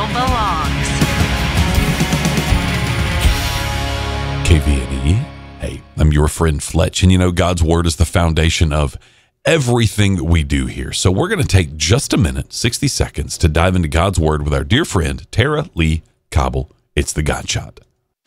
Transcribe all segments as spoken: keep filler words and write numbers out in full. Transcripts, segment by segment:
belongs. K V N E. Hey, I'm your friend Fletch, and you know God's Word is the foundation of everything that we do here. So we're going to take just a minute, sixty seconds, to dive into God's Word with our dear friend, Tara Lee Cobble. It's the God Shot.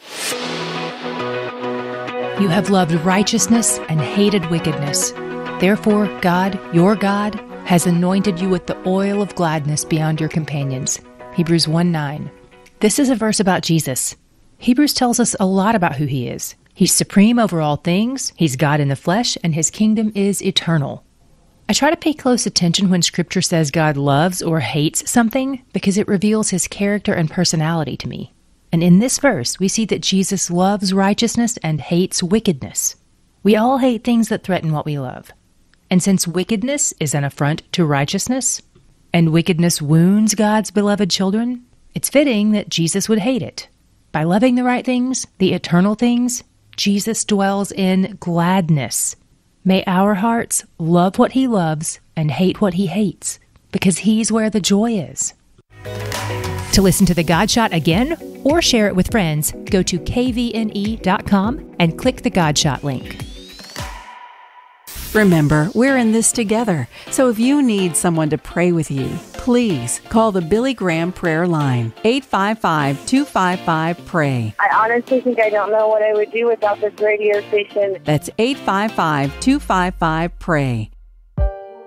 You have loved righteousness and hated wickedness. Therefore, God, your God, has anointed you with the oil of gladness beyond your companions. Hebrews one nine. This is a verse about Jesus. Hebrews tells us a lot about who he is. He's supreme over all things, he's God in the flesh, and his kingdom is eternal. I try to pay close attention when Scripture says God loves or hates something because it reveals his character and personality to me. And in this verse, we see that Jesus loves righteousness and hates wickedness. We all hate things that threaten what we love. And since wickedness is an affront to righteousness, and wickedness wounds God's beloved children, it's fitting that Jesus would hate it. By loving the right things, the eternal things, Jesus dwells in gladness. May our hearts love what he loves and hate what he hates, because he's where the joy is. To listen to The God Shot again or share it with friends, go to K V N E dot com and click the God Shot link. Remember, we're in this together, so if you need someone to pray with you, please call the Billy Graham Prayer Line, eight five five, two five five, pray. I honestly think I don't know what I would do without this radio station. That's eight five five, two five five, pray.